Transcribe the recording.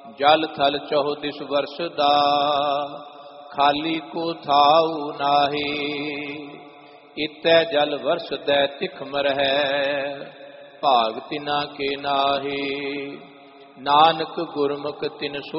जल थल चहु दिस वर्षदा, खाली को थाऊ नाहि। इतै जल वर्ष दै तिख मरहै, भाग तिना के नाहि। नानक गुरमुख तिन